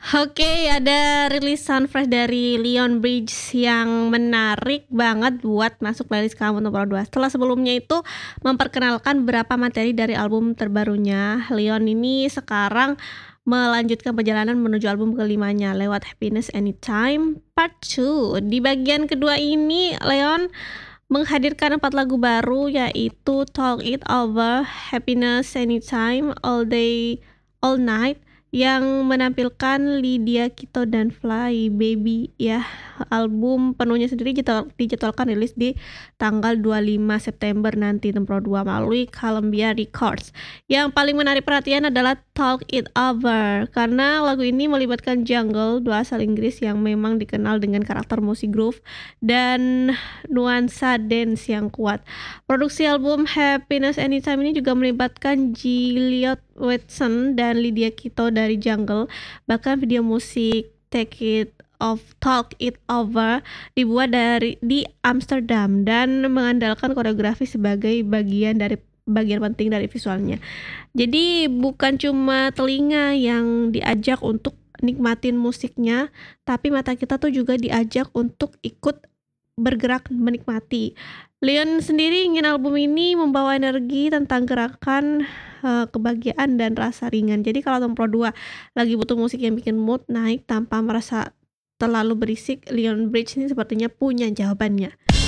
Oke, ada rilisan fresh dari Leon Bridges yang menarik banget buat masuk playlist kamu nomor 2. Setelah sebelumnya itu memperkenalkan beberapa materi dari album terbarunya, Leon ini sekarang melanjutkan perjalanan menuju album kelimanya lewat Happiness Anytime Part 2. Di bagian kedua ini, Leon menghadirkan 4 lagu baru yaitu Talk It Over, Happiness Anytime, All Day All Night yang menampilkan Lydia Kito dan Fly Baby ya. Album penuhnya sendiri dijadwalkan rilis di tanggal 25 September nanti Tempro 2 melalui Columbia Records. Yang paling menarik perhatian adalah Talk It Over karena lagu ini melibatkan Jungle, dua asal Inggris yang memang dikenal dengan karakter musik groove dan nuansa dance yang kuat. Produksi album Happiness Anytime ini juga melibatkan Gilliot Watson dan Lydia Kito dari Jungle. Bahkan video musik Talk It Over dibuat di Amsterdam dan mengandalkan koreografi sebagai bagian penting dari visualnya. Jadi bukan cuma telinga yang diajak untuk nikmatin musiknya, tapi mata kita tuh juga diajak untuk ikut bergerak menikmati. Leon sendiri ingin album ini membawa energi tentang gerakan, kebahagiaan dan rasa ringan. Jadi kalau Tempro 2 lagi butuh musik yang bikin mood naik tanpa merasa terlalu berisik, Leon Bridges ini sepertinya punya jawabannya.